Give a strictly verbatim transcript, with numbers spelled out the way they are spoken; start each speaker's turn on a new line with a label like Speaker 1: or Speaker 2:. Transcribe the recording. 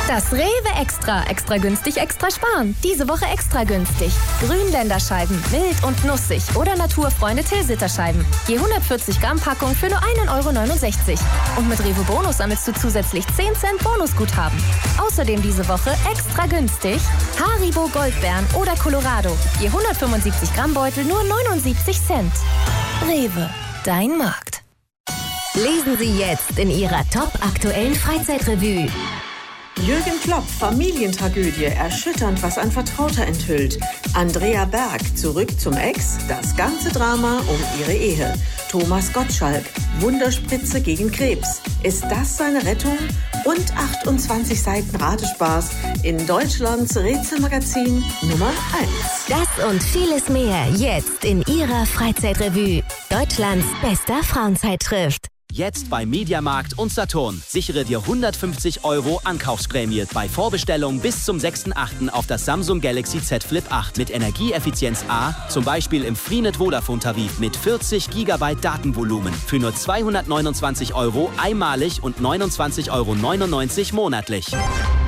Speaker 1: Das Rewe Extra. Extra günstig, extra sparen. Diese Woche extra günstig. Grünländerscheiben, mild und nussig oder Naturfreunde Tilsiter-Scheiben. Je hundertvierzig Gramm Packung für nur ein Euro neunundsechzig. Und mit Rewe Bonus sammelst du zusätzlich zehn Cent Bonusguthaben. Außerdem diese Woche extra günstig Haribo Goldbeeren oder Colorado. Je hundertfünfundsiebzig Gramm Beutel nur neunundsiebzig Cent. Rewe, dein Markt.
Speaker 2: Lesen Sie jetzt in Ihrer top-aktuellen Freizeitrevue.
Speaker 3: Jürgen Klopp, Familientragödie, erschütternd, was ein Vertrauter enthüllt. Andrea Berg, zurück zum Ex, das ganze Drama um ihre Ehe. Thomas Gottschalk, Wunderspritze gegen Krebs. Ist das seine Rettung? Und achtundzwanzig Seiten Ratespaß in Deutschlands Rätselmagazin Nummer eins.
Speaker 2: Das und vieles mehr jetzt in Ihrer Freizeitrevue. Deutschlands bester Frauenzeitschrift.
Speaker 4: Jetzt bei Mediamarkt und Saturn. Sichere dir hundertfünfzig Euro Ankaufsprämie bei Vorbestellung bis zum sechsten achten auf das Samsung Galaxy Z Flip acht mit Energieeffizienz A, zum Beispiel im Freenet Vodafone Tarif mit vierzig Gigabyte Datenvolumen für nur zweihundertneunundzwanzig Euro einmalig und neunundzwanzig Euro neunundneunzig monatlich.